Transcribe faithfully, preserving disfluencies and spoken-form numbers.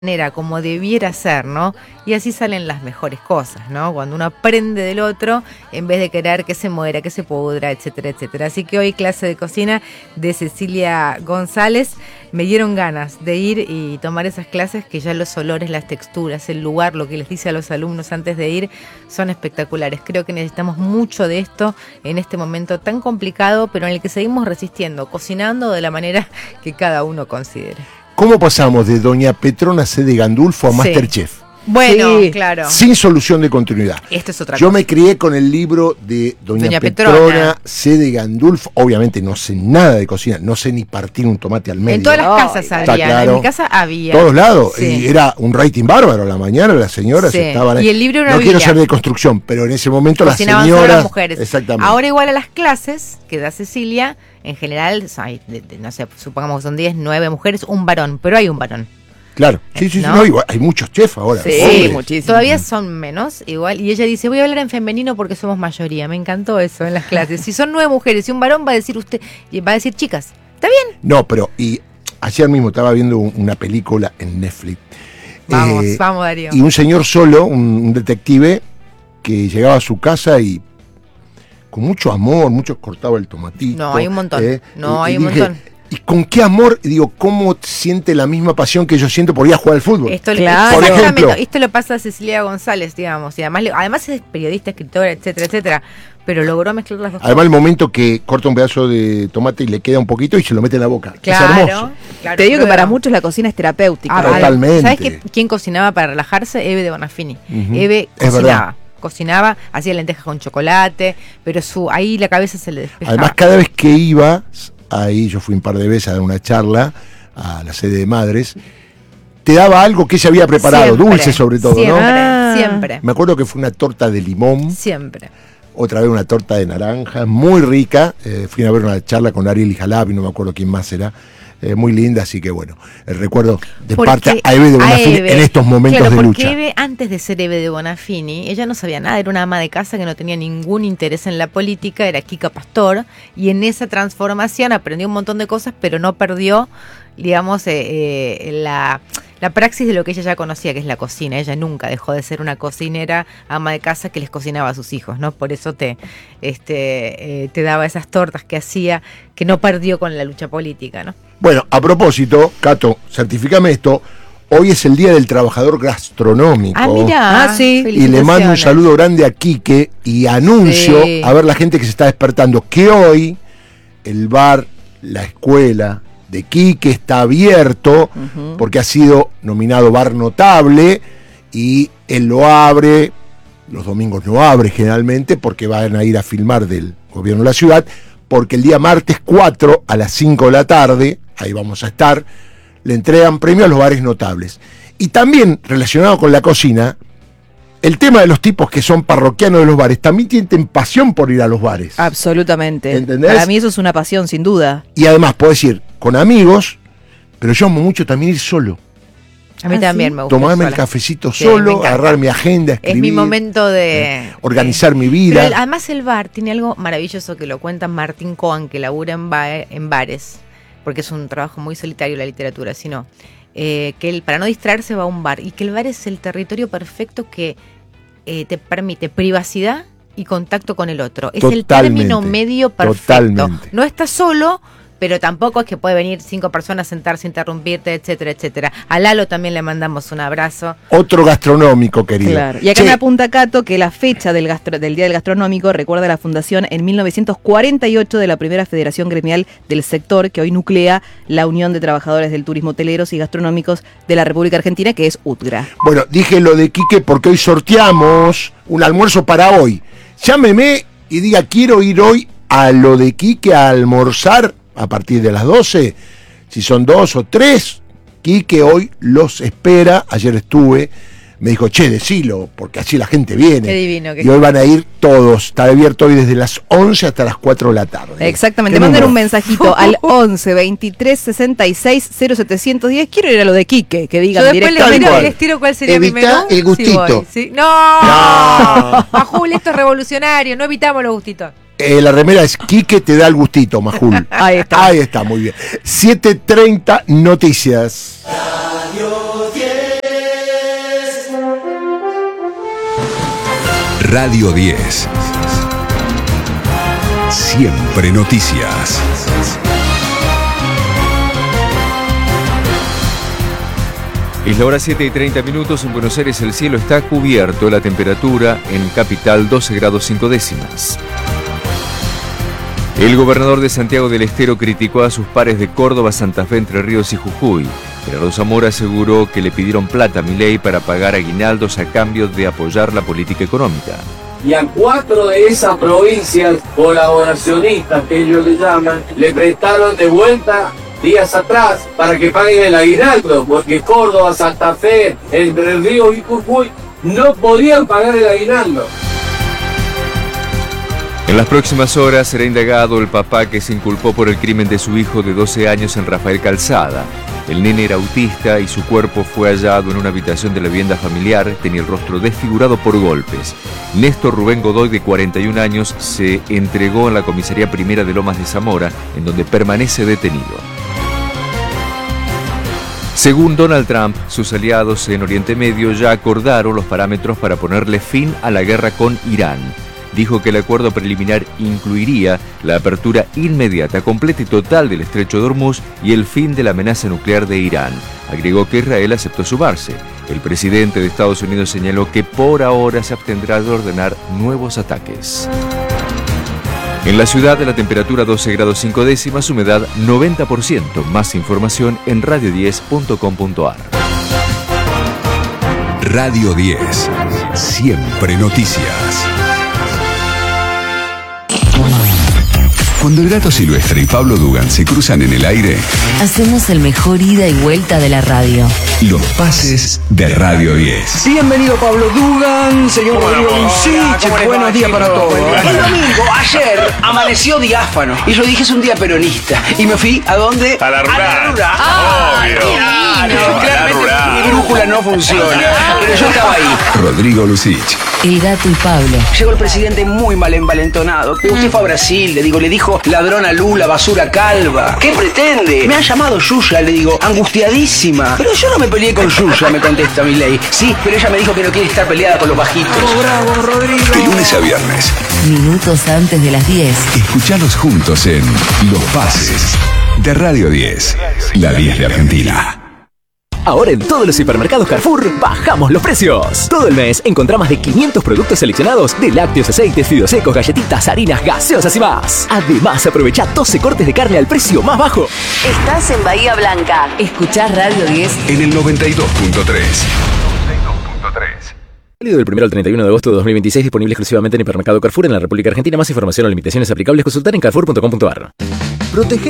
manera como debiera ser, ¿no? Y así salen las mejores cosas, ¿no? Cuando uno aprende del otro en vez de querer que se muera, que se pudra, etcétera, etcétera. Así que hoy clase de cocina de Cecilia González. Me dieron ganas de ir y tomar esas clases que ya los olores, las texturas, el lugar, lo que les dice a los alumnos antes de ir son espectaculares. Creo que necesitamos mucho de esto en este momento tan complicado, pero en el que seguimos resistiendo, cocinando de la manera que cada uno considere. ¿Cómo pasamos de Doña Petrona C. de Gandulfo a Sí. Masterchef? Bueno, Sí. claro. Sin solución de continuidad. Esto es otra Yo cosa. me crié con el libro de Doña, Doña Petrona, Petrona C. de Gandulfo. Obviamente no sé nada de cocina, no sé ni partir un tomate al medio. En todas las Oh, casas está había, claro. en mi casa había. Todos lados. Sí. Y era un rating bárbaro. A la mañana las señoras Sí. estaban ahí. Y el libro era No una quiero Biblia. ser de construcción, pero en ese momento las Cocinaban solo señoras. las mujeres. Exactamente. Ahora igual a las clases que da Cecilia, en general, hay, de- de- no sé, supongamos que son diez, nueve mujeres, un varón, pero hay un varón. Claro. Sí, sí, sí. ¿No? No, igual, hay muchos chefs ahora. Sí, hombres. muchísimo. Todavía son menos, igual, y ella dice, voy a hablar en femenino porque somos mayoría. Me encantó eso en las clases. Si son nueve mujeres y un varón, va a decir usted, va a decir chicas. ¿Está bien? No, pero y ayer mismo estaba viendo un- una película en Netflix. Vamos, Eh, vamos, Darío. Y un señor solo, un, un detective, que llegaba a su casa y con mucho amor, mucho cortaba el tomatito. No, hay un montón. eh, No, y- hay y un dije, montón. Y con qué amor, y digo, cómo siente la misma pasión que yo siento por ir a jugar al fútbol. Esto, Claro. Por exactamente, ejemplo. esto lo pasa a Cecilia González, digamos, y además, le- además es periodista, escritora, etcétera, etcétera, pero logró mezclar las dos Además, el cosas. momento que corta un pedazo de tomate y le queda un poquito y se lo mete en la boca. Claro, Es hermoso. claro, Te digo que prueba. para muchos la cocina es terapéutica. Ah, Totalmente. ¿Sabes qué- quién cocinaba para relajarse? Eve de Bonafini. Ujú. Eve Es cocinaba. verdad. Cocinaba, hacía lentejas con chocolate, pero su ahí la cabeza se le despejaba. Además, cada vez que iba, ahí yo fui un par de veces a dar una charla a la sede de madres, te daba algo que ella había preparado, Siempre, dulce sobre todo, siempre, ¿no? Ah. Siempre, Me acuerdo que fue una torta de limón, siempre. otra vez una torta de naranja, muy rica. Eh, fui a ver una charla con Ariel y Jalabi, no me acuerdo quién más era. Eh, muy linda, así que bueno, el recuerdo de Porque parte a Eve de Bonafini a Eve, en estos momentos claro, de porque lucha. Eve, antes de ser Eve de Bonafini, ella no sabía nada, era una ama de casa que no tenía ningún interés en la política, era Kika Pastor, y en esa transformación aprendió un montón de cosas, pero no perdió, digamos, eh, eh, la, la praxis de lo que ella ya conocía, que es la cocina. Ella nunca dejó de ser una cocinera, ama de casa que les cocinaba a sus hijos, ¿no? Por eso te, este, eh, te daba esas tortas que hacía, que no perdió con la lucha política, ¿no? Bueno, a propósito, Cato, certifícame esto, hoy es el Día del Trabajador Gastronómico. Ah, mira. Ah, sí. Y le mando un saludo grande a Quique y anuncio Sí. a ver la gente que se está despertando que hoy el bar, la escuela de Quique está abierto Ujú. porque ha sido nominado bar notable y él lo abre, los domingos no abre generalmente porque van a ir a filmar del gobierno de la ciudad, porque el día martes cuatro a las cinco de la tarde, ahí vamos a estar, le entregan premios a los bares notables. Y también relacionado con la cocina, el tema de los tipos que son parroquianos de los bares, también tienen pasión por ir a los bares. Absolutamente. ¿Entendés? Para mí eso es una pasión, sin duda. Y además podés ir con amigos, pero yo amo mucho también ir solo. A mí ¿Ah, también sí? me gusta. Tomarme el sola. cafecito Sí, me solo, encanta. agarrar mi agenda, escribir. Es mi momento de organizar mi Pero vida. el- además el bar tiene algo maravilloso que lo cuenta Martín Coan, que labura en, ba- en bares, porque es un trabajo muy solitario la literatura, sino eh, que él, para no distraerse, va a un bar, y que el bar es el territorio perfecto que eh, te permite privacidad y contacto con el otro. Es el Totalmente, término medio perfecto. totalmente. No estás solo, pero tampoco es que puede venir cinco personas, sentarse, interrumpirte, etcétera, etcétera. A Lalo también le mandamos un abrazo. Otro gastronómico, querido. Claro. Y acá Che, me apunta Cato que la fecha del, gastro- del Día del Gastronómico recuerda la fundación en mil novecientos cuarenta y ocho de la primera Federación Gremial del Sector, que hoy nuclea la Unión de Trabajadores del Turismo Hoteleros y Gastronómicos de la República Argentina, que es U T G R A. Bueno, dije lo de Quique porque hoy sorteamos un almuerzo para hoy. Llámeme y diga, quiero ir hoy a lo de Quique a almorzar a partir de las doce. Si son dos o tres, Quique hoy los espera. Ayer estuve, me dijo, che, decilo, porque así la gente viene. Qué divino que Y hoy van a ir todos. Está abierto hoy desde las once hasta las cuatro de la tarde. Exactamente, ¿Qué manden número? un mensajito al once veintitrés sesenta y seis cero setecientos diez. Quiero ir a lo de Quique, que digan Yo después les directamente. tiro, cual. les tiro cuál sería Evitá mi menú. el gustito. Sí voy, sí. No, No. Majul, esto es revolucionario, no evitamos los gustitos. Eh, la remera es Quique te da el gustito, Majul. Ahí está. Ahí está, muy bien. siete treinta Noticias. Radio diez. Siempre noticias. Es la hora siete y treinta minutos. En Buenos Aires el cielo está cubierto. La temperatura en capital doce grados cinco décimas. El gobernador de Santiago del Estero criticó a sus pares de Córdoba, Santa Fe, Entre Ríos y Jujuy. Gerardo Zamora aseguró que le pidieron plata a Milei para pagar aguinaldos a cambio de apoyar la política económica. Y a cuatro de esas provincias colaboracionistas, que ellos le llaman, le prestaron de vuelta días atrás para que paguen el aguinaldo, porque Córdoba, Santa Fe, Entre Ríos y Jujuy no podían pagar el aguinaldo. En las próximas horas será indagado el papá que se inculpó por el crimen de su hijo de doce años en Rafael Calzada. El nene era autista y su cuerpo fue hallado en una habitación de la vivienda familiar. Tenía el rostro desfigurado por golpes. Néstor Rubén Godoy, de cuarenta y un años, se entregó en la comisaría primera de Lomas de Zamora, en donde permanece detenido. Según Donald Trump, sus aliados en Oriente Medio ya acordaron los parámetros para ponerle fin a la guerra con Irán. Dijo que el acuerdo preliminar incluiría la apertura inmediata, completa y total del estrecho de Hormuz y el fin de la amenaza nuclear de Irán. Agregó que Israel aceptó sumarse. El presidente de Estados Unidos señaló que por ahora se abstendrá de ordenar nuevos ataques. En la ciudad, de la temperatura doce grados cinco décimas, humedad noventa por ciento. Más información en radio diez punto com punto a r. Radio diez. Siempre noticias. Cuando el Gato Silvestre y Pablo Dugan se cruzan en el aire, hacemos el mejor ida y vuelta de la radio. Los pases de Radio diez. Bienvenido Pablo Dugan, señor Rodrigo Lucich, buenos días para todos. El domingo, ayer, amaneció diáfano y yo dije es un día peronista y me fui ¿a dónde? A la rural. A la rural. Ah, Obvio. Claro, Claramente mi brújula no funciona, pero yo estaba ahí. Rodrigo Lucich. El Gato y Pablo. Llegó el presidente muy mal envalentonado. Usted fue a Brasil, le digo, le dijo ladrona Lula, basura calva. ¿Qué pretende? Me ha llamado Yuya, le digo, angustiadísima. Pero yo no me peleé con Yuya, me contesta Milei. Sí, pero ella me dijo que no quiere estar peleada con los bajitos. Bravo, bravo, Rodrigo. De lunes a viernes. Minutos antes de las diez. Escuchalos juntos en Los Pases de Radio diez. La diez de Argentina. Ahora en todos los hipermercados Carrefour bajamos los precios. Todo el mes encontrá más de quinientos productos seleccionados de lácteos, aceites, fideos secos, galletitas, harinas, gaseosas y más. Además, aprovecha doce cortes de carne al precio más bajo. Estás en Bahía Blanca. Escuchás Radio diez en el noventa y dos punto tres. Válido del primero al treinta y uno de agosto de dos mil veintiséis, disponible exclusivamente en hipermercado Carrefour en la República Argentina. Más información o limitaciones aplicables consultar en carrefour punto com punto a r. Protege